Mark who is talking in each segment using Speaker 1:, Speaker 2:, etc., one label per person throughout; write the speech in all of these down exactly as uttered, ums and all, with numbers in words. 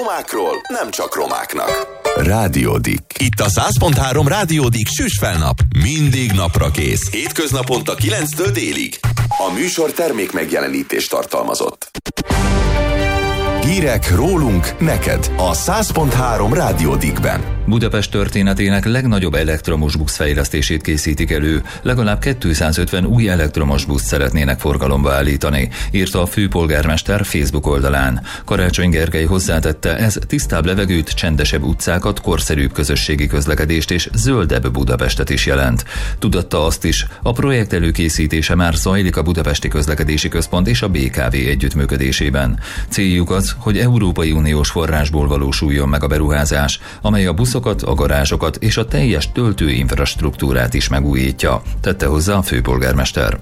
Speaker 1: Romákról nem csak romáknak.
Speaker 2: Rádiódik. Itt a száz pont három Rádiódik süsfelnap. Mindig napra kész.
Speaker 1: Hétköznaponta kilenctől délig. A műsor termék megjelenítést tartalmazott.
Speaker 2: Hírek rólunk neked a száz pont három Rádiódikben.
Speaker 3: Budapest történetének legnagyobb elektromos busz fejlesztését készítik elő. Legalább kétszázötven új elektromos buszt szeretnének forgalomba állítani, írta a főpolgármester Facebook oldalán. Karácsony Gergely hozzátette, ez tisztább levegőt, csendesebb utcákat, korszerűbb közösségi közlekedést és zöldebb Budapestet is jelent. Tudatta azt is, a projekt előkészítése már zajlik a Budapesti Közlekedési Központ és a bé ká vé együttműködésében. Céljuk az, hogy Európai Uniós forrásból valósuljon meg a beruházás, amely a buszokat, a garázsokat és a teljes töltőinfrastruktúrát is megújítja, tette hozzá a főpolgármester.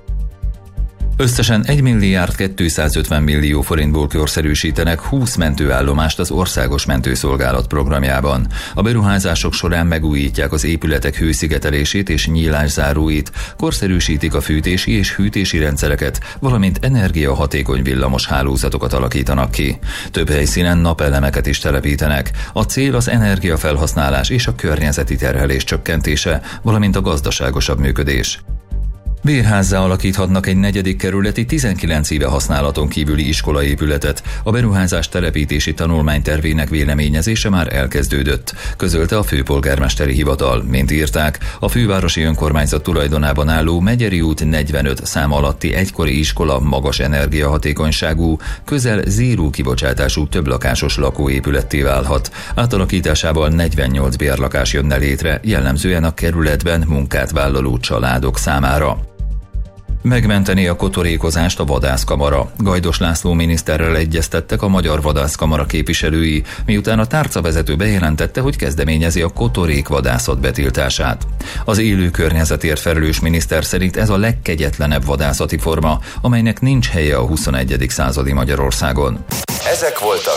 Speaker 3: Összesen egy milliárd kétszázötven millió forintból korszerűsítenek húsz mentőállomást az Országos Mentőszolgálat programjában. A beruházások során megújítják az épületek hőszigetelését és nyílászáróit, korszerűsítik a fűtési és hűtési rendszereket, valamint energiahatékony villamos hálózatokat alakítanak ki. Több helyszínen napelemeket is telepítenek. A cél az energiafelhasználás és a környezeti terhelés csökkentése, valamint a gazdaságosabb működés. Bérházzá alakíthatnak egy negyedik kerületi tizenkilenc éve használaton kívüli iskolaépületet. A beruházás telepítési tanulmánytervének véleményezése már elkezdődött, közölte a főpolgármesteri hivatal. Mint írták, a fővárosi önkormányzat tulajdonában álló Megyeri út negyvenöt szám alatti egykori iskola magas energiahatékonyságú, közel zéró kibocsátású többlakásos lakóépületté válhat. Átalakításával negyvennyolc bérlakás jönne létre, jellemzően a kerületben munkát vállaló családok számára. Megmenteni a kotorékozást a vadászkamara. Gajdos László miniszterrel egyeztettek a Magyar Vadászkamara képviselői, miután a tárcavezető bejelentette, hogy kezdeményezi a kotorékvadászat betiltását. Az élő környezetért felelős miniszter szerint ez a legkegyetlenebb vadászati forma, amelynek nincs helye a huszonegyedik századi Magyarországon.
Speaker 1: Ezek voltak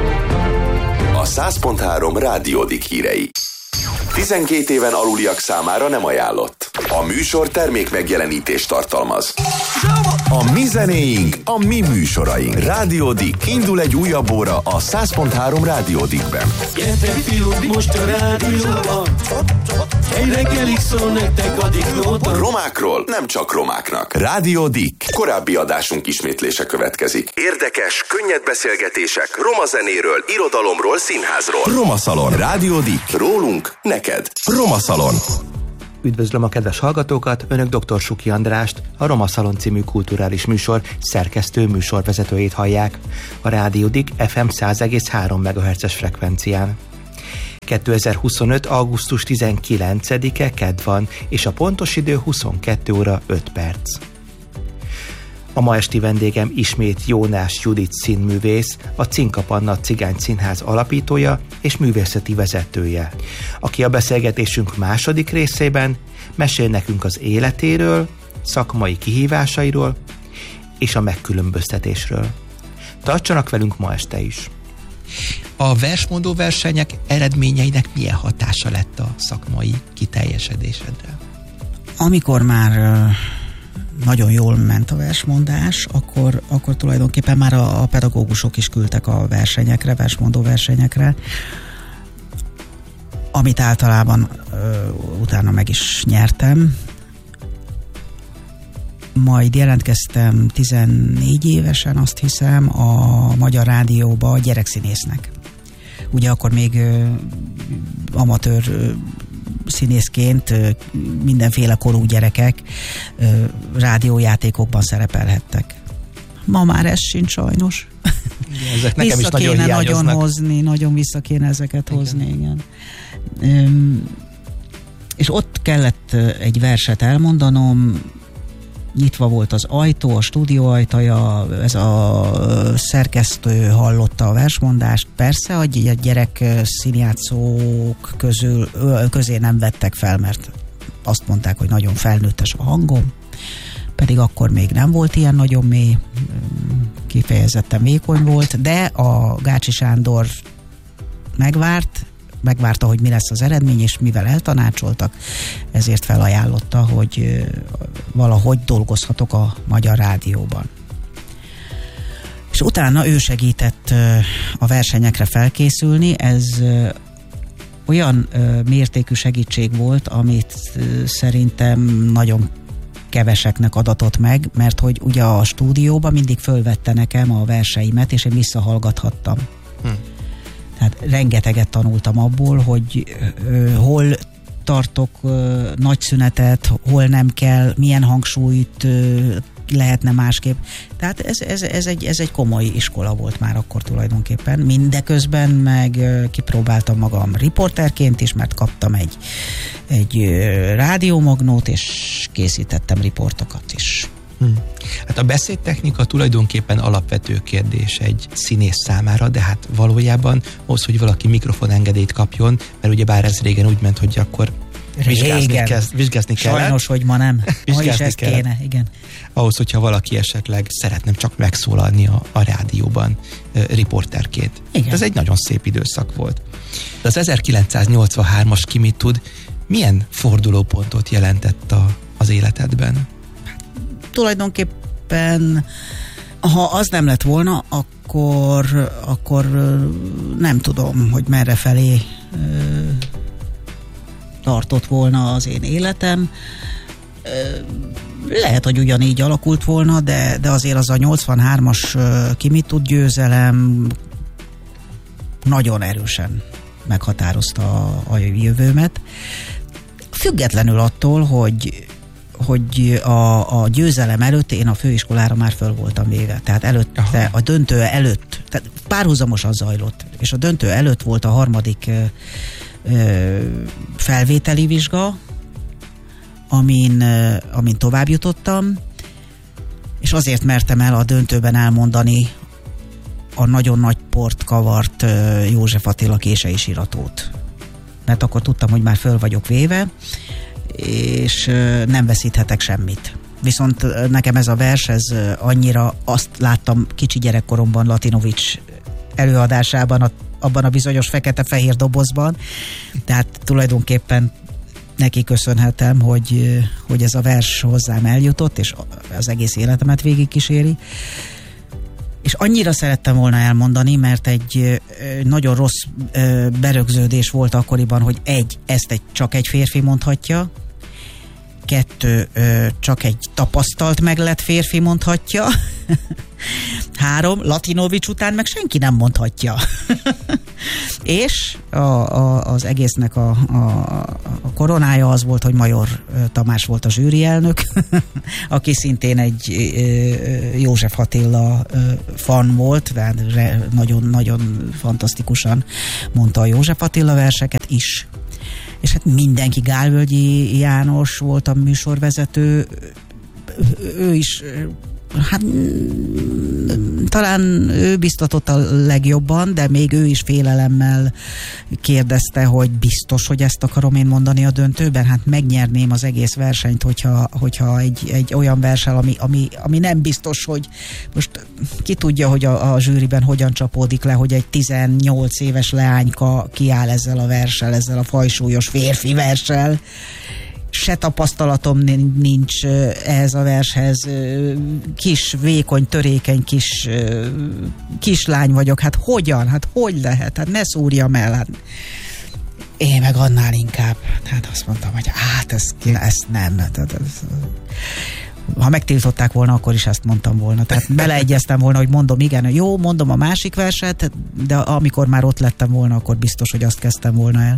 Speaker 1: a száz pont három Rádiódik hírei. tizenkét éven aluliak számára nem ajánlott. A műsor termék megjelenítést tartalmaz.
Speaker 2: A mi zenéink, a mi műsoraink. Rádiódik. Indul egy újabb óra a száz pont három Rádiódikben.
Speaker 4: Gyertek fiúk, most a rádióban. Egy reggelig szól nektek a diklóban.
Speaker 1: Romákról nem csak romáknak.
Speaker 2: Rádiódik.
Speaker 1: Korábbi adásunk ismétlése következik. Érdekes, könnyed beszélgetések roma zenéről, irodalomról, színházról.
Speaker 2: Roma Szalon. Rádiódik.
Speaker 1: Rólunk neked.
Speaker 2: Roma Szalon.
Speaker 5: Üdvözlöm a kedves hallgatókat, Önök dr. Suki Andrást, a Roma Szalon című kulturális műsor szerkesztő műsorvezetőjét hallják, a Rádiódik ef em száz egész három megahertzes frekvencián. kétezer-huszonöt. augusztus tizenkilencedike kedd van, és a pontos idő huszonkettő óra öt perc. A ma esti vendégem ismét Jónás Judit színművész, a Cinka Panna Cigány Színház alapítója és művészeti vezetője, aki a beszélgetésünk második részében mesél nekünk az életéről, szakmai kihívásairól és a megkülönböztetésről. Tartsanak velünk ma este is!
Speaker 6: A versmondó versenyek eredményeinek milyen hatása lett a szakmai kiteljesedésedre?
Speaker 7: Amikor már nagyon jól ment a versmondás, akkor, akkor tulajdonképpen már a, a pedagógusok is küldtek a versenyekre, versmondó versenyekre, amit általában ö, utána meg is nyertem. Majd jelentkeztem tizennégy évesen, azt hiszem, a Magyar Rádióba gyerekszínésznek. Ugye akkor még ö, amatőr ö, színészként mindenféle korú gyerekek rádiójátékokban szerepelhettek. Ma már ez sincs sajnos.
Speaker 5: Ezek nekem
Speaker 7: vissza
Speaker 5: is nagyon
Speaker 7: kéne
Speaker 5: hiányoznak.
Speaker 7: nagyon hozni, nagyon vissza kéne ezeket igen. hozni, igen. Üm, és ott kellett egy verset elmondanom, nyitva volt az ajtó, a stúdió ajtaja, ez a szerkesztő hallotta a versmondást. Persze, hogy a gyerek színjátszók közül, közé nem vettek fel, mert azt mondták, hogy nagyon felnőttes a hangom, pedig akkor még nem volt ilyen nagyon mély, kifejezetten vékony volt, de a Gácsi Sándor megvárt, megvárta, hogy mi lesz az eredmény, és mivel eltanácsoltak, ezért felajánlotta, hogy valahogy dolgozhatok a Magyar Rádióban. És utána ő segített a versenyekre felkészülni, ez olyan mértékű segítség volt, amit szerintem nagyon keveseknek adatott meg, mert hogy ugye a stúdióban mindig fölvette nekem a verseimet, és én visszahallgathattam. Hm. Tehát rengeteget tanultam abból, hogy ö, hol tartok ö, nagy szünetet, hol nem kell, milyen hangsúlyt ö, lehetne másképp. Tehát ez, ez, ez, egy, ez egy komoly iskola volt már akkor tulajdonképpen. Mindeközben meg ö, kipróbáltam magam riporterként is, mert kaptam egy, egy ö, rádiómagnót, és készítettem riportokat is.
Speaker 6: Hmm. Hát a beszédtechnika tulajdonképpen alapvető kérdés egy színész számára, de hát valójában ahhoz, hogy valaki mikrofonengedélyt kapjon, mert ugyebár ez régen úgy ment, hogy akkor vizsgázni, kezd, vizsgázni kellett.
Speaker 7: Sajnos, hogy ma nem. Ma is ez
Speaker 6: kellett.
Speaker 7: Kéne, igen.
Speaker 6: Ahhoz, hogyha valaki esetleg szeretne csak megszólalni a, a rádióban uh, riporterként. Igen. Ez egy nagyon szép időszak volt. De az ezerkilencszáznyolcvanhármas Ki mit tud, milyen fordulópontot jelentett a, az életedben?
Speaker 7: Tulajdonképpen, ha az nem lett volna, akkor, akkor nem tudom, hogy merre felé tartott volna az én életem. Lehet, hogy ugyanígy alakult volna, de, de azért az a nyolcvanhármas Ki mit tud győzelem nagyon erősen meghatározta a, a jövőmet. Függetlenül attól, hogy hogy a, a győzelem előtt én a főiskolára már föl voltam véve. Tehát előtte, aha, a döntő előtt, tehát párhuzamosan zajlott, és a döntő előtt volt a harmadik ö, ö, felvételi vizsga, amin, ö, amin tovább jutottam, és azért mertem el a döntőben elmondani a nagyon nagy port kavart ö, József Attila kései síratót. Mert akkor tudtam, hogy már föl vagyok véve, és nem veszíthetek semmit. Viszont nekem ez a vers, ez annyira, azt láttam kicsi gyerekkoromban Latinovics előadásában, a, abban a bizonyos fekete-fehér dobozban, tehát tulajdonképpen neki köszönhetem, hogy, hogy ez a vers hozzám eljutott, és az egész életemet végigkíséri. És annyira szerettem volna elmondani, mert egy nagyon rossz berögződés volt akkoriban, hogy egy, ezt egy, csak egy férfi mondhatja, kettő, csak egy tapasztalt meglett férfi mondhatja, három, Latinovics után meg senki nem mondhatja. És a, a, az egésznek a, a, a koronája az volt, hogy Major Tamás volt a zsűri elnök, aki szintén egy József Attila fan volt, nagyon-nagyon fantasztikusan mondta a József Attila verseket is. És hát mindenki, Gálvölgyi János volt a műsorvezető, ő is, hát talán ő biztatott a legjobban, de még ő is félelemmel kérdezte, hogy biztos, hogy ezt akarom én mondani a döntőben, hát megnyerném az egész versenyt, hogyha, hogyha egy, egy olyan versel, ami, ami, ami nem biztos, hogy most ki tudja, hogy a, a zsűriben hogyan csapódik le, hogy egy tizennyolc éves leányka kiáll ezzel a verssel, ezzel a fajsúlyos férfi verssel. Se tapasztalatom nincs ehhez a vershez, kis, vékony, törékeny kis kislány vagyok, hát hogyan, hát hogy lehet, hát ne szúrjam el, hát én meg annál inkább, hát azt mondtam, hogy hát ez, ezt nem, tehát ez, ha megtiltották volna, akkor is ezt mondtam volna, tehát beleegyeztem volna, hogy mondom, igen, jó, mondom a másik verset, de amikor már ott lettem volna, akkor biztos, hogy azt kezdtem volna el.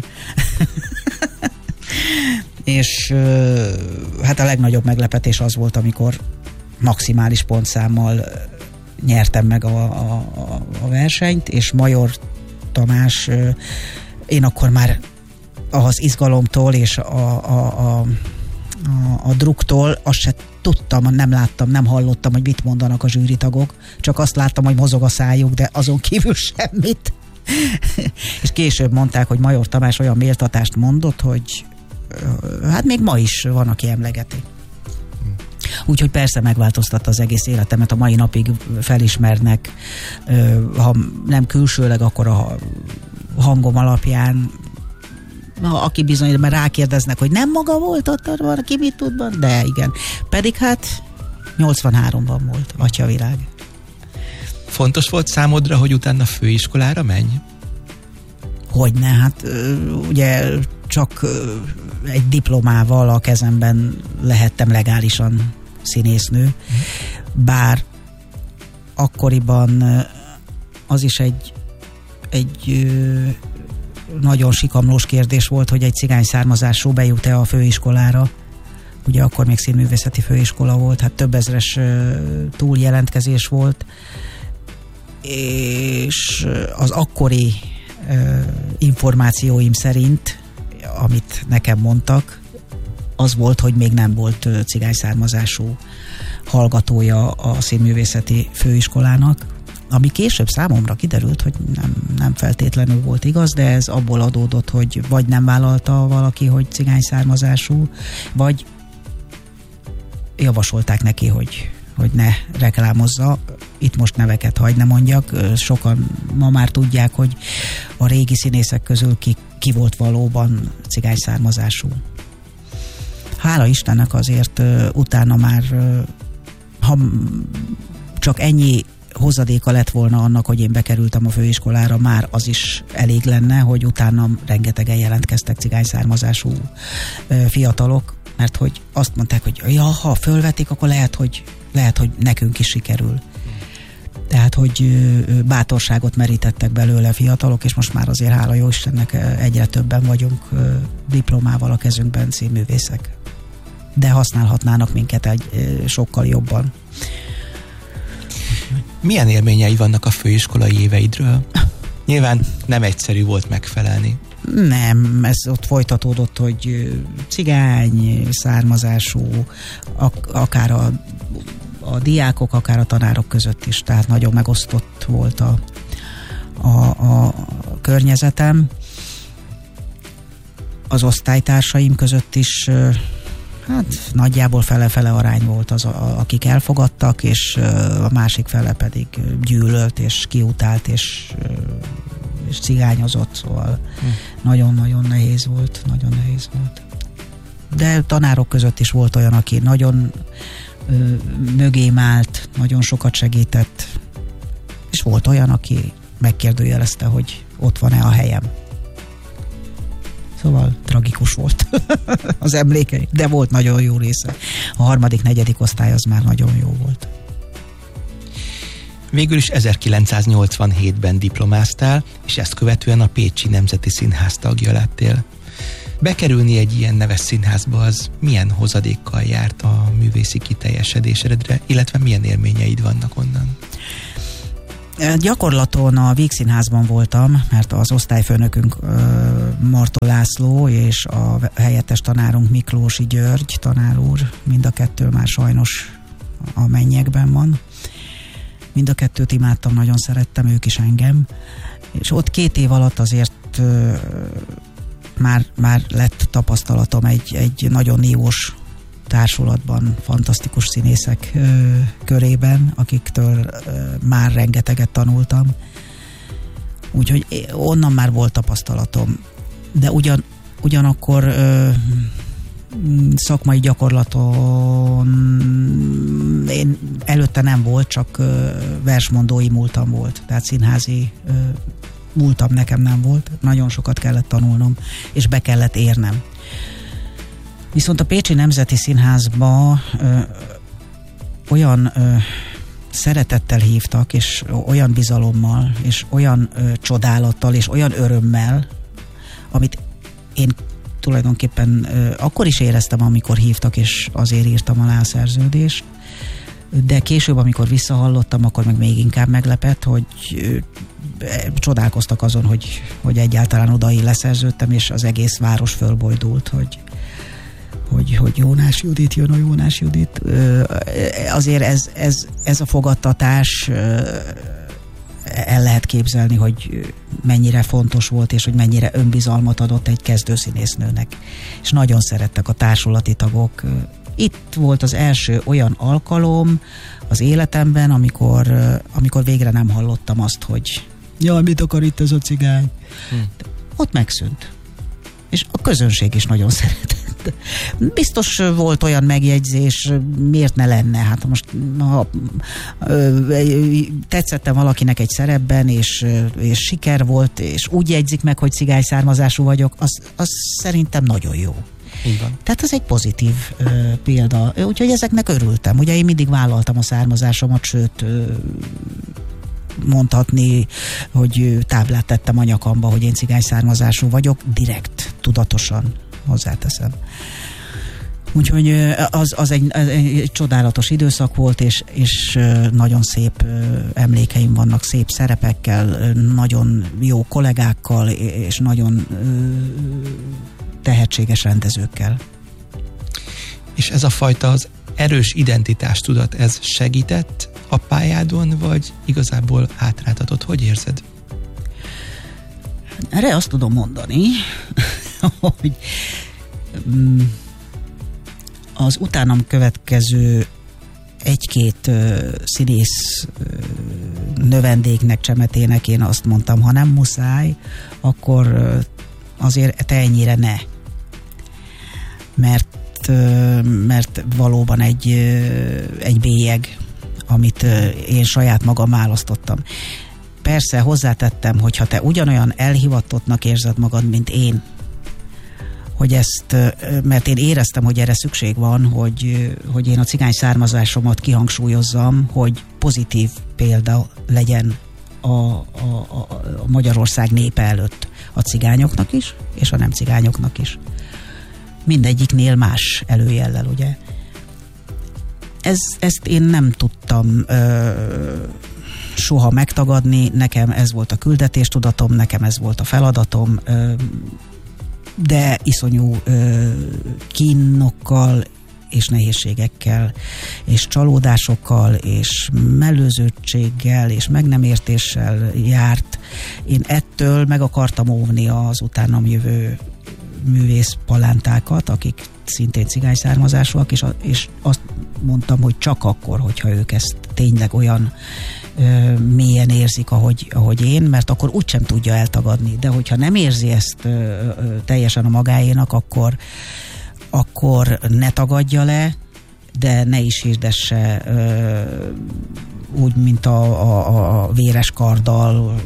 Speaker 7: És hát a legnagyobb meglepetés az volt, amikor maximális pontszámmal nyertem meg a, a, a versenyt, és Major Tamás, én akkor már az izgalomtól és a, a, a, a druktól azt se tudtam, nem láttam, nem hallottam, hogy mit mondanak a zsűritagok, csak azt láttam, hogy mozog a szájuk, de azon kívül semmit. És később mondták, hogy Major Tamás olyan méltatást mondott, hogy hát még ma is van, aki emlegeti. Úgyhogy persze megváltoztatta az egész életemet, a mai napig felismernek, ha nem külsőleg, akkor a hangom alapján, aki bizony, mert rákérdeznek, hogy nem maga volt ott, van, ki mit tud, de igen. Pedig hát nyolcvanháromban volt Atyavilág.
Speaker 6: Fontos volt számodra, hogy utána főiskolára menj?
Speaker 7: Hogyne, hát ugye csak egy diplomával a kezemben lehettem legálisan színésznő, bár akkoriban az is egy, egy nagyon sikamlós kérdés volt, hogy egy cigány származású bejut-e a főiskolára. Ugye akkor még színművészeti főiskola volt, hát több ezres túljelentkezés volt, és az akkori információim szerint, amit nekem mondtak, az volt, hogy még nem volt cigány származású hallgatója a színművészeti főiskolának, ami később számomra kiderült, hogy nem, nem feltétlenül volt igaz, de ez abból adódott, hogy vagy nem vállalta valaki, hogy cigány származású, vagy javasolták neki, hogy, hogy ne reklámozza. Itt most neveket hagy ne mondjak. Sokan ma már tudják, hogy a régi színészek közül ki, ki volt valóban cigány származású. Hála Istennek azért uh, utána már uh, ha csak ennyi hozadéka lett volna annak, hogy én bekerültem a főiskolára, már az is elég lenne, hogy utána rengetegen jelentkeztek cigány származású uh, fiatalok, mert hogy azt mondták, hogy ja, ha fölvetik, akkor lehet, hogy, lehet, hogy nekünk is sikerül. Tehát, hogy uh, bátorságot merítettek belőle fiatalok, és most már azért hála jó Istennek egyre többen vagyunk uh, diplomával a kezünkben színművészek. De használhatnának minket egy sokkal jobban.
Speaker 6: Milyen élményei vannak a főiskolai éveidről? Nyilván nem egyszerű volt megfelelni.
Speaker 7: Nem, ez ott folytatódott, hogy cigány származású, ak- akár a, a diákok, akár a tanárok között is, tehát nagyon megosztott volt a, a, a környezetem. Az osztálytársaim között is hát nagyjából fele-fele arány volt az, a, akik elfogadtak, és a másik fele pedig gyűlölt, és kiutált, és, és cigányozott, szóval hm. nagyon-nagyon nehéz volt, nagyon nehéz volt. De tanárok között is volt olyan, aki nagyon ö, mögém állt, nagyon sokat segített, és volt olyan, aki megkérdőjelezte, hogy ott van-e a helyem. Szóval tragikus volt az emlékei, de volt nagyon jó része. A harmadik, negyedik osztály az már nagyon jó volt.
Speaker 6: Végül is ezerkilencszáznyolcvanhétben diplomáztál, és ezt követően a Pécsi Nemzeti Színház tagja lettél. Bekerülni egy ilyen neves színházba az milyen hozadékkal járt a művészi kiteljesedésedre, illetve milyen élményeid vannak onnan?
Speaker 7: Gyakorlaton a Vígszínházban voltam, mert az osztályfőnökünk Martó László és a helyettes tanárunk Miklósi György tanár úr, mind a kettő már sajnos a mennyekben van. Mind a kettőt imádtam, nagyon szerettem, ők is engem. És ott két év alatt azért már, már lett tapasztalatom egy, egy nagyon nívós társulatban, fantasztikus színészek ö, körében, akiktől ö, már rengeteget tanultam. Úgyhogy onnan már volt tapasztalatom. De ugyan, ugyanakkor ö, szakmai gyakorlaton én előtte nem volt, csak ö, versmondói múltam volt. Tehát színházi ö, múltam nekem nem volt. Nagyon sokat kellett tanulnom, és be kellett érnem. Viszont a Pécsi Nemzeti Színházba ö, olyan ö, szeretettel hívtak, és olyan bizalommal, és olyan ö, csodálattal, és olyan örömmel, amit én tulajdonképpen ö, akkor is éreztem, amikor hívtak, és azért írtam alá a szerződést, de később, amikor visszahallottam, akkor meg még inkább meglepett, hogy ö, csodálkoztak azon, hogy, hogy egyáltalán odaig leszerződtem, és az egész város fölbojdult, hogy Hogy, hogy Jónás Judit jön, a Jónás Judit. Azért ez, ez, ez a fogadtatás el lehet képzelni, hogy mennyire fontos volt, és hogy mennyire önbizalmat adott egy kezdőszínésznőnek. És nagyon szerettek a társulati tagok. Itt volt az első olyan alkalom az életemben, amikor, amikor végre nem hallottam azt, hogy jaj, mit akar itt ez a cigány? Hm. Ott megszűnt. És a közönség is nagyon szeretett. Biztos volt olyan megjegyzés, miért ne lenne? Hát most ha tetszettem valakinek egy szerepben, és, és siker volt, és úgy jegyzik meg, hogy cigány származású vagyok, az, az szerintem nagyon jó.
Speaker 6: Igen.
Speaker 7: Tehát ez egy pozitív ö, példa. Úgyhogy ezeknek örültem. Ugye én mindig vállaltam a származásomat, sőt ö, mondhatni, hogy táblát tettem a nyakamba, hogy én cigány származású vagyok, direkt, tudatosan hozzáteszem. Úgyhogy az, az egy, egy csodálatos időszak volt, és, és nagyon szép emlékeim vannak, szép szerepekkel, nagyon jó kollégákkal, és nagyon tehetséges rendezőkkel.
Speaker 6: És ez a fajta az erős identitástudat, ez segített a pályádon, vagy igazából hátráltatott? Hogy érzed?
Speaker 7: Erre azt tudom mondani, hogy az utánam következő egy-két uh, színész uh, növendéknek, csemetének én azt mondtam, ha nem muszáj, akkor uh, azért te ennyire ne. Mert, uh, mert valóban egy, uh, egy bélyeg, amit uh, én saját magam választottam. Persze hozzátettem, hogy ha te ugyanolyan elhivatottnak érzed magad, mint én, hogy ezt, mert én éreztem, hogy erre szükség van, hogy, hogy én a cigány származásomat kihangsúlyozzam, hogy pozitív példa legyen a, a, a, a Magyarország népe előtt a cigányoknak is, és a nem cigányoknak is. Mindegyiknél más előjellel, ugye. Ez, ezt én nem tudtam ö, soha megtagadni, nekem ez volt a küldetéstudatom, nekem ez volt a feladatom, ö, de iszonyú ö, kínokkal és nehézségekkel, és csalódásokkal, és mellőződtséggel, és meg nem értéssel járt. Én ettől meg akartam óvni az utánam jövő művész palántákat, akik szintén cigány származásúak, és, a, és azt mondtam, hogy csak akkor, hogyha ők ezt tényleg olyan ö, mélyen érzik, ahogy, ahogy én, mert akkor úgysem tudja eltagadni. De hogyha nem érzi ezt ö, ö, teljesen a magáénak, akkor, akkor ne tagadja le, de ne is hirdesse ö, úgy, mint a, a, a véres karddal,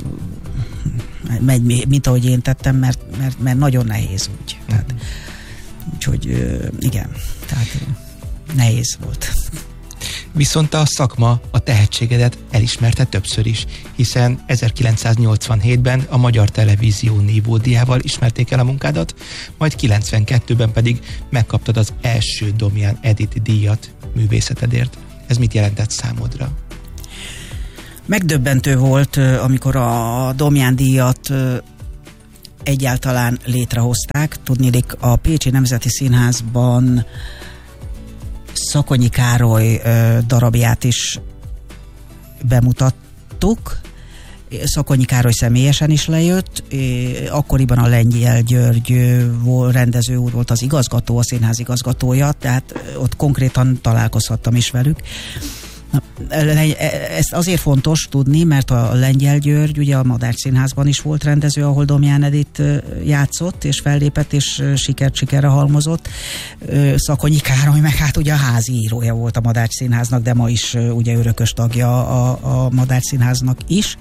Speaker 7: mint ahogy én tettem, mert, mert, mert nagyon nehéz úgy. Tehát, úgyhogy igen, tehát nehéz volt.
Speaker 6: Viszont a szakma a tehetségedet elismerte többször is, hiszen ezerkilencszáznyolcvanhétben a Magyar Televízió névódiával ismerték el a munkádat, majd kilencvenkettőben pedig megkaptad az első Domján Edith díjat művészetedért. Ez mit jelentett számodra?
Speaker 7: Megdöbbentő volt, amikor a Domján díjat egyáltalán létrehozták. Tudniillik, a Pécsi Nemzeti Színházban Szakonyi Károly darabját is bemutattuk. Szakonyi Károly személyesen is lejött. Akkoriban a Lengyel György rendező úr volt az igazgató, a színház igazgatója, tehát ott konkrétan találkozhattam is velük. Na, ezt azért fontos tudni, mert a Lengyel György ugye a Madách Színházban is volt rendező, ahol Domján Edith játszott, és fellépett, és sikert sikerre halmozott. Szakonyi Károly meg hát ugye a házi írója volt a Madách Színháznak, de ma is ugye örökös tagja a, a Madách Színháznak is.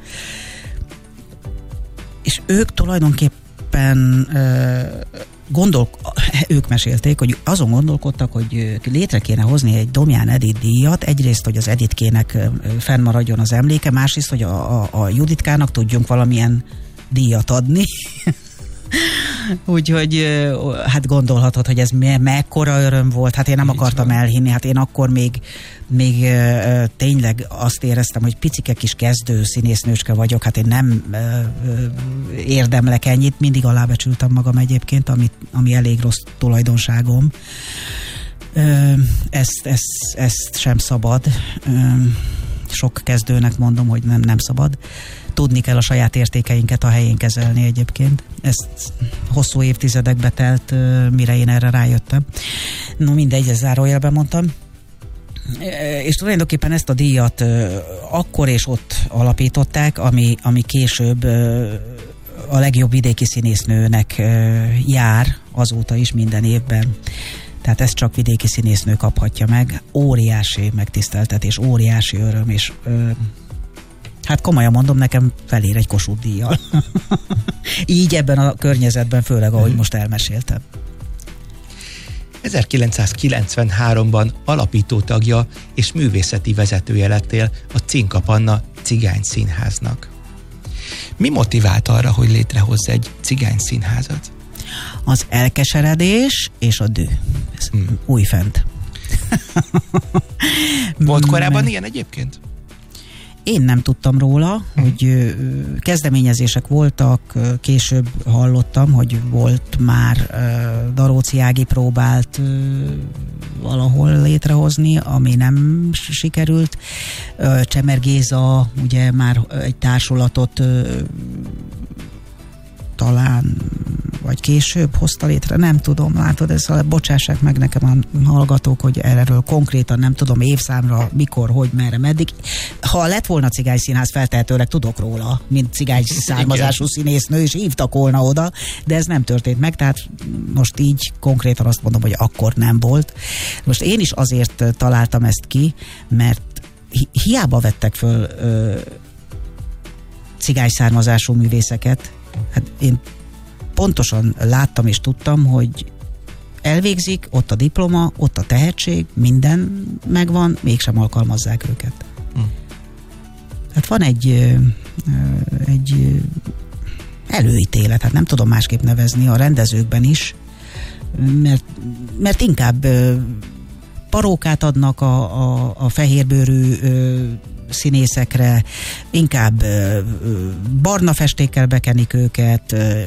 Speaker 7: És ők tulajdonképpen Gondol, ők mesélték, hogy azon gondolkodtak, hogy létre kéne hozni egy Domján Edith díjat, egyrészt, hogy az Edithkének fennmaradjon az emléke, másrészt, hogy a, a, a Juditkának tudjunk valamilyen díjat adni. Úgyhogy hát gondolhatod, hogy ez me- mekkora öröm volt, hát én nem Így akartam van. elhinni, hát én akkor még, még uh, tényleg azt éreztem, hogy picike kis kezdő színésznőcske vagyok, hát én nem uh, uh, érdemlek ennyit, mindig alábecsültem magam egyébként, ami, ami elég rossz tulajdonságom. Uh, ezt, ezt, ezt sem szabad. Uh, sok kezdőnek mondom, hogy nem, nem szabad. Tudni kell a saját értékeinket a helyén kezelni egyébként. Ezt hosszú évtizedekbe telt, mire én erre rájöttem. No mindegy, ezt zárójelben mondtam. És tulajdonképpen ezt a díjat akkor és ott alapították, ami, ami később a legjobb vidéki színésznőnek jár azóta is minden évben. Tehát ezt csak vidéki színésznő kaphatja meg. Óriási megtiszteltetés, óriási öröm, és ö, hát komolyan mondom, nekem felér egy Kossuth díjjal. Így ebben a környezetben, főleg ahogy most elmeséltem.
Speaker 6: ezerkilencszázkilencvenháromban alapító tagja és művészeti vezetője lettél a Cinka Panna Cigány Színháznak. Mi motivált arra, hogy létrehozz egy cigány színházat?
Speaker 7: Az elkeseredés és a düh. Ez hmm. újfent.
Speaker 6: Volt korábban ilyen egyébként?
Speaker 7: Én nem tudtam róla, hmm. hogy kezdeményezések voltak, később hallottam, hogy volt már Daróci Ági próbált valahol létrehozni, ami nem sikerült. Csemer Géza ugye már egy társulatot talán vagy később hozta létre, nem tudom, látod, ez a, bocsássák meg nekem a hallgatók, hogy erről konkrétan nem tudom évszámra, mikor, hogy, merre, meddig. Ha lett volna cigányszínház, feltehetőleg tudok róla, mint cigány származású színésznő, és hívtak volna oda, de ez nem történt meg, tehát most így konkrétan azt mondom, hogy akkor nem volt. Most én is azért találtam ezt ki, mert hi- hiába vettek föl ö, cigány származású művészeket. Hát én pontosan láttam és tudtam, hogy elvégzik, ott a diploma, ott a tehetség, minden megvan, mégsem alkalmazzák őket. Hm. Hát van egy, egy előítélet, hát nem tudom másképp nevezni, a rendezőkben is, mert, mert inkább parókát adnak a, a, a fehérbőrű színészekre, inkább ö, ö, barna festékkel bekenik őket, ö,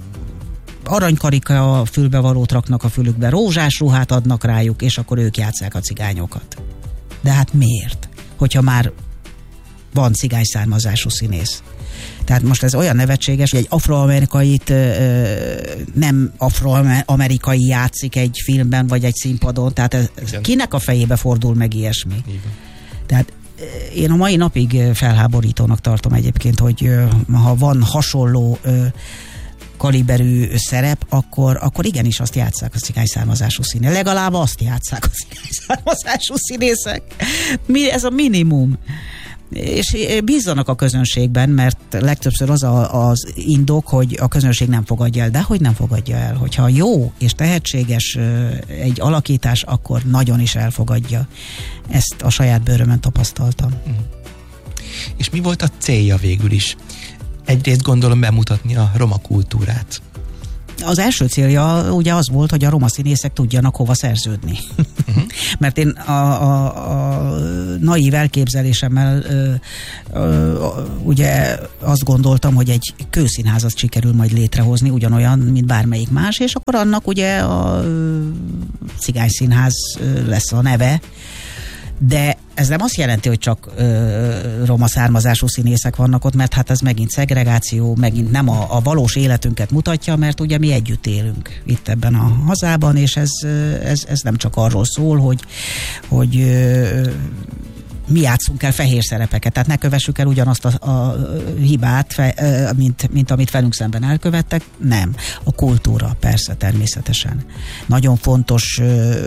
Speaker 7: aranykarika fülbevalót raknak a fülükbe, rózsás ruhát adnak rájuk, és akkor ők játsszák a cigányokat. De hát miért? Hogyha már van cigány származású színész. Tehát most ez olyan nevetséges, hogy egy afroamerikait ö, nem afroamerikai játszik egy filmben, vagy egy színpadon, tehát ez, kinek a fejébe fordul meg ilyesmi? Igen. Tehát én a mai napig felháborítónak tartom egyébként, hogy ha van hasonló kaliberű szerep, akkor, akkor igenis azt játsszák a cigány származású színészek. Legalább azt játsszák a cigány származású színészek. Mi, ez a minimum. És bízzanak a közönségben, mert legtöbbször az a, az indok, hogy a közönség nem fogadja el. De hogy nem fogadja el? Hogyha jó és tehetséges egy alakítás, akkor nagyon is elfogadja. Ezt a saját bőrömön tapasztaltam. Mm.
Speaker 6: És mi volt a célja végül is? Egyrészt gondolom bemutatni a roma kultúrát.
Speaker 7: Az első célja ugye az volt, hogy a roma színészek tudjanak hova szerződni. Uh-huh. Mert én a, a, a naív elképzelésemmel ö, ö, ugye azt gondoltam, hogy egy kőszínházat sikerül majd létrehozni, ugyanolyan, mint bármelyik más, és akkor annak ugye a cigányszínház lesz a neve. De ez nem azt jelenti, hogy csak ö, roma származású színészek vannak ott, mert hát ez megint szegregáció, megint nem a, a valós életünket mutatja, mert ugye mi együtt élünk itt ebben a hazában, és ez, ez, ez nem csak arról szól, hogy, hogy ö, mi játszunk el fehér szerepeket, tehát ne kövessük el ugyanazt a, a hibát, fe, ö, mint, mint amit velünk szemben elkövettek, nem. A kultúra, persze, természetesen. Nagyon fontos ö,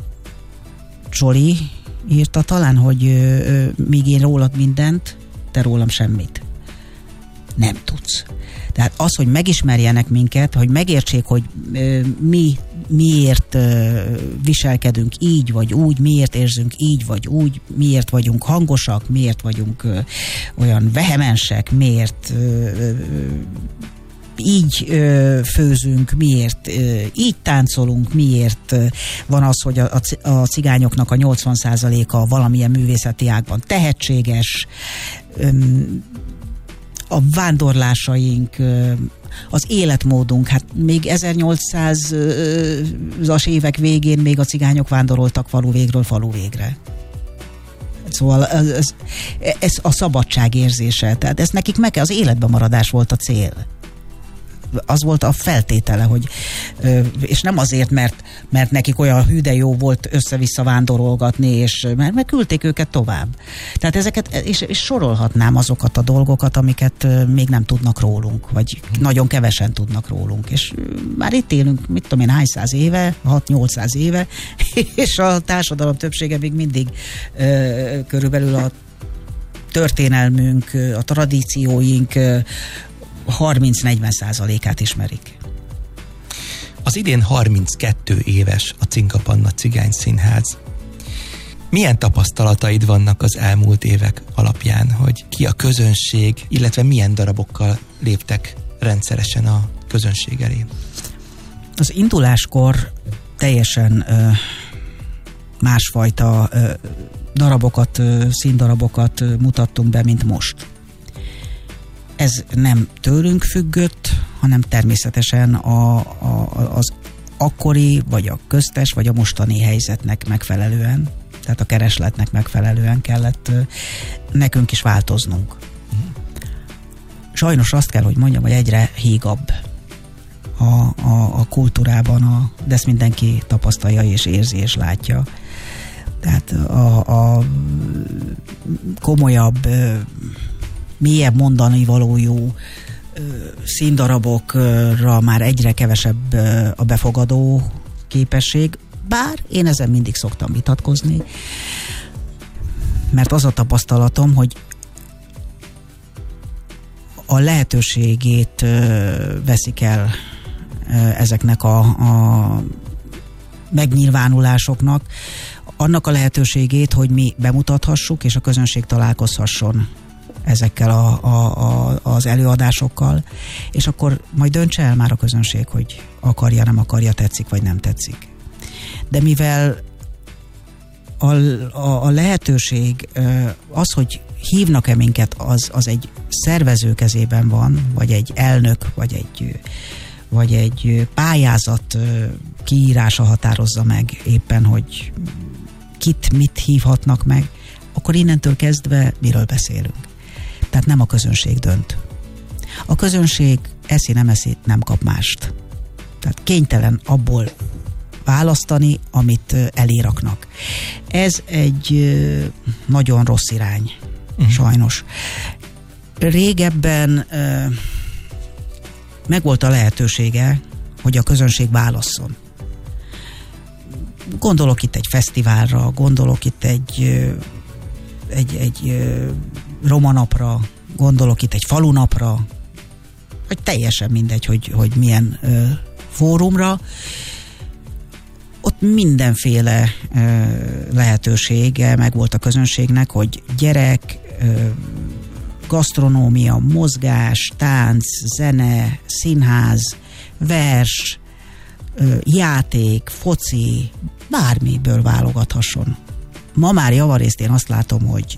Speaker 7: Csoli írta talán, hogy ö, ö, míg én rólad mindent, te rólam semmit. Nem tudsz. Tehát az, hogy megismerjenek minket, hogy megértsék, hogy ö, mi miért ö, viselkedünk így vagy úgy, miért érzünk így vagy úgy, miért vagyunk hangosak, miért vagyunk ö, olyan vehemensek, miért ö, ö, így ö, főzünk, miért ö, így táncolunk, miért ö, van az, hogy a, a cigányoknak a nyolcvan százaléka valamilyen művészeti ágban tehetséges, ö, a vándorlásaink, ö, az életmódunk, hát még ezernyolcszázas évek végén még a cigányok vándoroltak faluvégről faluvégre. Szóval ez, ez, ez a szabadság érzése, tehát ez nekik meg az életben maradás volt a cél. az volt a feltétele, hogy és nem azért, mert, mert nekik olyan hű de jó volt össze-vissza vándorolgatni, és mert, mert küldték őket tovább. Tehát ezeket, és, és sorolhatnám azokat a dolgokat, amiket még nem tudnak rólunk, vagy nagyon kevesen tudnak rólunk, és már itt élünk, mit tudom én, hány száz éve, hat-nyolcszáz éve, és a társadalom többsége még mindig ö, körülbelül a történelmünk, a tradícióink harminc-negyven százalékát ismerik.
Speaker 6: Az idén harminckettő éves a Cinka Panna Cigány Színház. Milyen tapasztalataid vannak az elmúlt évek alapján, hogy ki a közönség, illetve milyen darabokkal léptek rendszeresen a közönség elé?
Speaker 7: Az induláskor teljesen ö, másfajta ö, darabokat, ö, színdarabokat ö, mutattunk be, mint most. Ez nem tőlünk függött, hanem természetesen a, a, az akkori, vagy a köztes, vagy a mostani helyzetnek megfelelően, tehát a keresletnek megfelelően kellett ö, nekünk is változnunk. Sajnos azt kell, hogy mondjam, hogy egyre hígabb a, a, a kultúrában, a, de ezt mindenki tapasztalja és érzi és látja. Tehát a, a komolyabb, mélyebb mondani valójú színdarabokra már egyre kevesebb a befogadó képesség, bár én ezen mindig szoktam vitatkozni, mert az a tapasztalatom, hogy a lehetőségét veszik el ezeknek a, a megnyilvánulásoknak, annak a lehetőségét, hogy mi bemutathassuk, és a közönség találkozhasson ezekkel a, a, a, az előadásokkal, és akkor majd döntse el már a közönség, hogy akarja, nem akarja, tetszik, vagy nem tetszik. De mivel a, a, a lehetőség, az, hogy hívnak-e minket, az, az egy szervező kezében van, vagy egy elnök, vagy egy, vagy egy pályázat kiírása határozza meg éppen, hogy kit, mit hívhatnak meg, akkor innentől kezdve miről beszélünk. Tehát nem a közönség dönt. A közönség eszi, nem eszi, nem kap mást. Tehát kénytelen abból választani, amit eléraknak. Ez egy nagyon rossz irány, uh-huh. sajnos. Régebben megvolt a lehetősége, hogy a közönség válasszon. Gondolok itt egy fesztiválra, gondolok itt egy, egy, egy romanapra, gondolok itt egy falunapra, vagy teljesen mindegy, hogy, hogy milyen ö, fórumra. Ott mindenféle ö, lehetősége megvolt a közönségnek, hogy gyerek, ö, gasztronómia, mozgás, tánc, zene, színház, vers, ö, játék, foci, bármiből válogathasson. Ma már javarészt én azt látom, hogy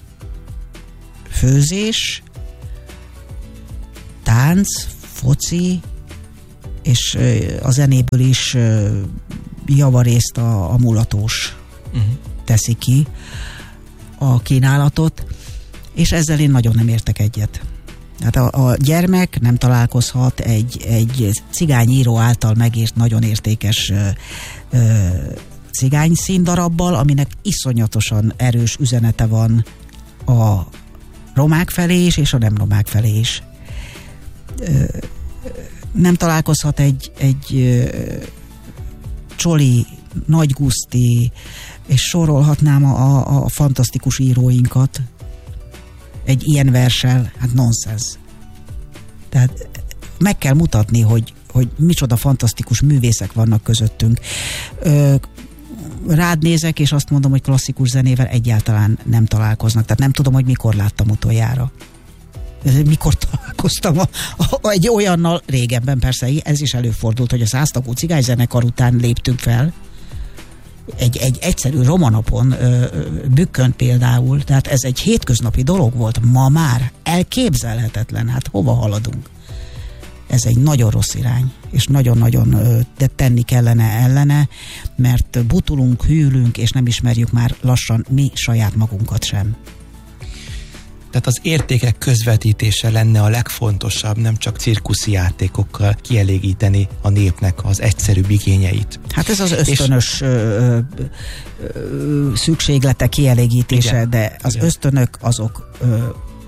Speaker 7: főzés, tánc, foci, és a zenéből is javarészt a, a mulatós uh-huh. teszi ki a kínálatot, és ezzel én nagyon nem értek egyet. Hát a, a gyermek nem találkozhat egy, egy cigányíró által megírt nagyon értékes ö, ö, cigány színdarabbal, aminek iszonyatosan erős üzenete van a romák felé is, és a nem romák felé is. Ö, nem találkozhat egy, egy ö, Csoli, Nagy Guszti, és sorolhatnám a, a, a fantasztikus íróinkat egy ilyen verssel, hát nonsens. Tehát meg kell mutatni, hogy, hogy micsoda fantasztikus művészek vannak közöttünk. Ö, rád nézek, és azt mondom, hogy klasszikus zenével egyáltalán nem találkoznak. Tehát nem tudom, hogy mikor láttam utoljára. Mikor találkoztam a, a, egy olyannal, régebben persze, ez is előfordult, hogy a száztagú cigányzenekar után léptünk fel, egy, egy egyszerű romanapon ö, bükkönt például, tehát ez egy hétköznapi dolog volt, ma már elképzelhetetlen, hát hova haladunk? Ez egy nagyon rossz irány, és nagyon-nagyon ö, de tenni kellene ellene, mert butulunk, hűlünk, és nem ismerjük már lassan mi saját magunkat sem.
Speaker 6: Tehát az értékek közvetítése lenne a legfontosabb, nem csak cirkuszi játékokkal kielégíteni a népnek az egyszerűbb igényeit.
Speaker 7: Hát ez az ösztönös ö, ö, szükséglete kielégítése, igen, de az igen. ösztönök azok ö,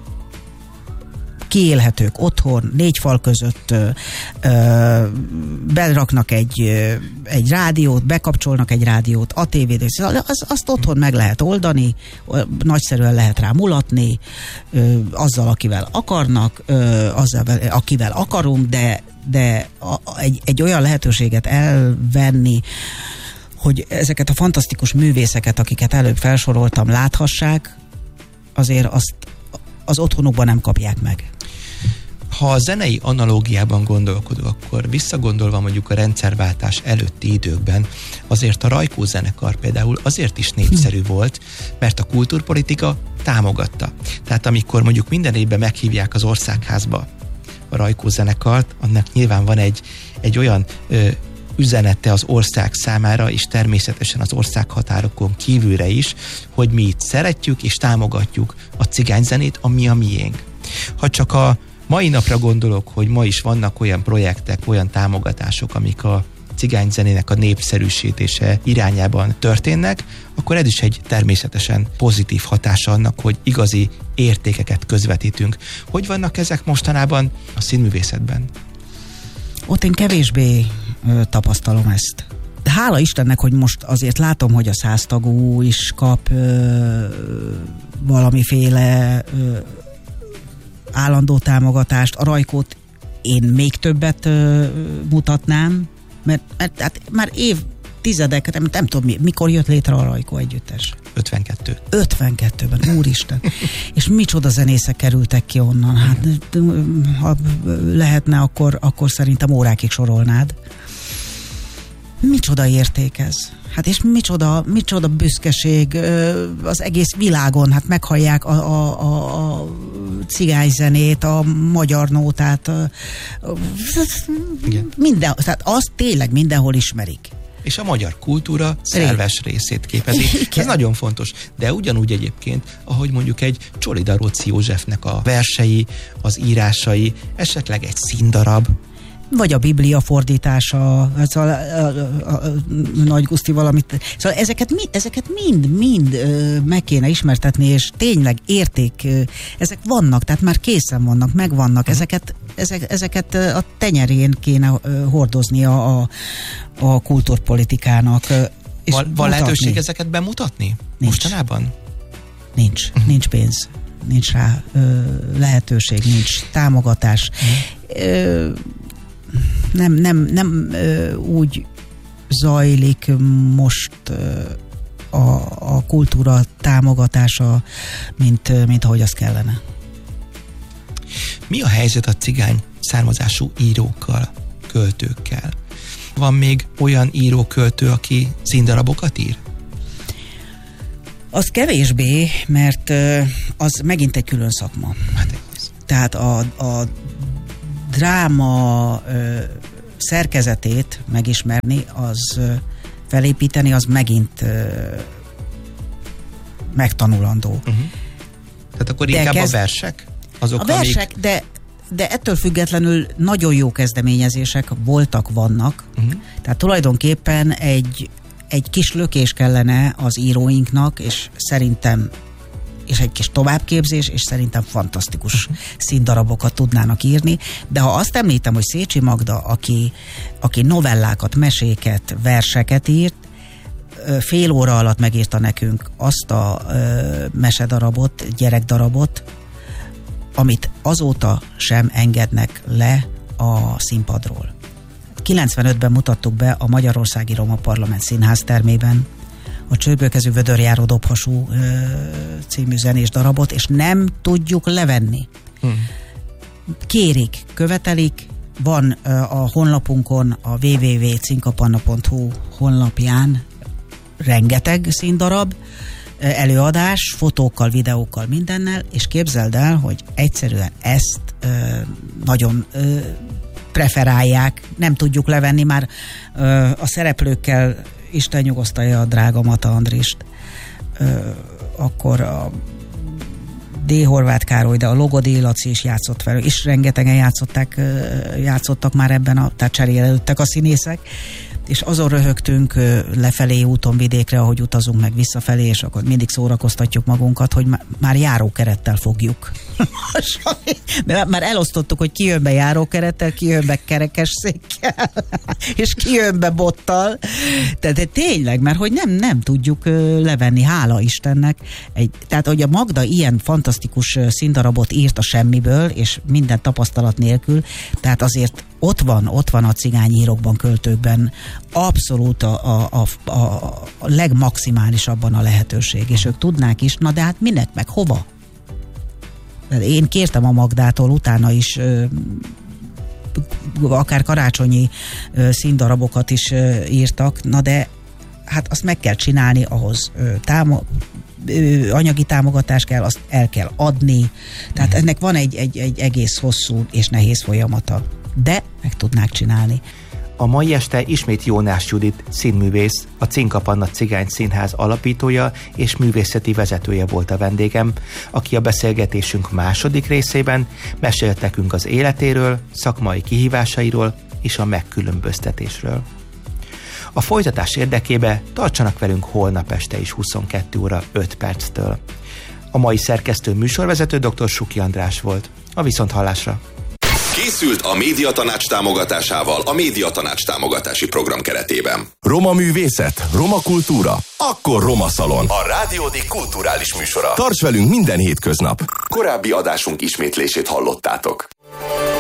Speaker 7: kiélhetők otthon, négy fal között, ö, ö, beraknak egy, ö, egy rádiót, bekapcsolnak egy rádiót, a tévét, az, azt otthon meg lehet oldani, nagyszerűen lehet rá mulatni, ö, azzal, akivel akarnak, ö, azzal, akivel akarunk, de, de a, egy, egy olyan lehetőséget elvenni, hogy ezeket a fantasztikus művészeket, akiket előbb felsoroltam, láthassák, azért azt az otthonukban nem kapják meg.
Speaker 6: Ha a zenei analógiában gondolkodó, akkor visszagondolva mondjuk a rendszerváltás előtti időkben, azért a Rajkó zenekar például azért is népszerű volt, mert a kultúrpolitika támogatta. Tehát amikor mondjuk minden évben meghívják az Országházba a Rajkó zenekart, annak nyilván van egy, egy olyan ö, üzenete az ország számára, és természetesen az országhatárokon kívülre is, hogy mi itt szeretjük és támogatjuk a cigányzenét, ami a miénk. Ha csak a mai napra gondolok, hogy ma is vannak olyan projektek, olyan támogatások, amik a cigányzenének a népszerűsítése irányában történnek, akkor ez is egy természetesen pozitív hatása annak, hogy igazi értékeket közvetítünk. Hogy vannak ezek mostanában a színművészetben?
Speaker 7: Ott én kevésbé ö, tapasztalom ezt. Hála Istennek, hogy most azért látom, hogy a száztagú is kap ö, valamiféle ö, állandó támogatást. A Rajkót én még többet ö, mutatnám, mert, mert hát már évtizedek, nem, nem tudom, mikor jött létre a Rajkó együttes.
Speaker 6: ötvenkettő.
Speaker 7: ötvenkettőben, úristen. És micsoda zenészek kerültek ki onnan. Hát ha lehetne, akkor, akkor szerintem órákig sorolnád. Micsoda érték ez. Hát és micsoda, micsoda büszkeség az egész világon. Hát meghallják a, a, a, a cigányzenét, a magyar nótát. A, a, minden, tehát azt tényleg mindenhol ismerik.
Speaker 6: És a magyar kultúra szerves részét képezi. Igen. Ez nagyon fontos. De ugyanúgy egyébként, ahogy mondjuk egy Csoli Daróczi Józsefnek a versei, az írásai, esetleg egy színdarab,
Speaker 7: vagy a Biblia fordítása, ez a, a, a, a Nagy Guszti valamit. Szóval ezeket, mi, ezeket mind, mind ö, meg kéne ismertetni, és tényleg érték, ö, ezek vannak, tehát már készen vannak, megvannak, hmm. ezeket, ezek, ezeket a tenyerén kéne ö, hordoznia a, a kultúrpolitikának. Ö, és
Speaker 6: van, van lehetőség ezeket bemutatni? Nincs. Mostanában?
Speaker 7: Nincs, hmm. nincs pénz, nincs rá ö, lehetőség, nincs támogatás. Hmm. Ö, Nem, nem, nem ö, úgy zajlik most ö, a, a kultúra támogatása, mint, mint ahogy az kellene.
Speaker 6: Mi a helyzet a cigány származású írókkal, költőkkel? Van még olyan író-költő, aki színdarabokat ír?
Speaker 7: Az kevésbé, mert ö, az megint egy külön szakma.
Speaker 6: Hát ez.
Speaker 7: Tehát a, a dráma ö, szerkezetét megismerni, az ö, felépíteni, az megint ö, megtanulandó. Uh-huh.
Speaker 6: Tehát akkor de inkább kezd... a versek? Azok,
Speaker 7: a versek,
Speaker 6: amik...
Speaker 7: de, de ettől függetlenül nagyon jó kezdeményezések voltak, vannak. Uh-huh. Tehát tulajdonképpen egy, egy kis lökés kellene az íróinknak, és szerintem és egy kis továbbképzés, és szerintem fantasztikus uh-huh. színdarabokat tudnának írni. De ha azt említem, hogy Szécsi Magda, aki, aki novellákat, meséket, verseket írt, fél óra alatt megírta nekünk azt a ö, mesedarabot, gyerekdarabot, amit azóta sem engednek le a színpadról. kilencvenötben mutattuk be a Magyarországi Roma Parlament Színház termében a Csőbőkezű Vödörjáró Dobhasú ö, című zenés darabot, és nem tudjuk levenni. Hmm. Kérik, követelik, van ö, a honlapunkon, a double-u double-u double-u pont cinkapanna pont hu honlapján rengeteg színdarab, ö, előadás, fotókkal, videókkal, mindennel, és képzeld el, hogy egyszerűen ezt ö, nagyon ö, preferálják, nem tudjuk levenni már ö, a szereplőkkel. Isten nyugosztalja a drága Mata Andrist, ö, akkor a D. Horváth Károly, de a Logodi Laci is játszott fel, és rengetegen játszották, játszottak már ebben, a, tehát cserélődtek a színészek, és azon röhögtünk lefelé úton vidékre, ahogy utazunk meg visszafelé, és akkor mindig szórakoztatjuk magunkat, hogy már járókerettel fogjuk. Mert már elosztottuk, hogy ki jön be járókerettel, ki jön be kerekesszékkel, és ki jön be bottal. Tehát de tényleg, mert hogy nem, nem tudjuk levenni, hála Istennek. Egy, tehát, hogy a Magda ilyen fantasztikus színdarabot írt a semmiből, és minden tapasztalat nélkül, tehát azért ott van, ott van a cigányírokban, költőkben abszolút a, a, a, a legmaximálisabban a lehetőség, és ők tudnák is, na de hát minek, meg hova? Én kértem a Magdától, utána is ö, akár karácsonyi ö, színdarabokat is ö, írtak, na de hát azt meg kell csinálni, ahhoz ö, támo- ö, anyagi támogatás kell, azt el kell adni, tehát ennek van egy, egy, egy egész hosszú és nehéz folyamata, de meg tudnák csinálni.
Speaker 5: A mai este ismét Jónás Judit színművész, a Cinkapanna Cigány Színház alapítója és művészeti vezetője volt a vendégem, aki a beszélgetésünk második részében mesélt nekünk az életéről, szakmai kihívásairól és a megkülönböztetésről. A folytatás érdekébe tartsanak velünk holnap este is huszonkettő óra öt perctől. A mai szerkesztő műsorvezető dr. Suki András volt. A viszonthallásra!
Speaker 1: Készült a Médiatanács támogatásával a Médiatanács támogatási program keretében.
Speaker 2: Roma művészet, roma kultúra, akkor Roma Szalon. A Rádiódik kulturális műsora. Tarts velünk minden hétköznap.
Speaker 1: Korábbi adásunk ismétlését hallottátok.